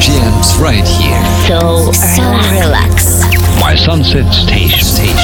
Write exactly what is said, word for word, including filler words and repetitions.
Gems right here. So, so relax. My Sunset Station. Station.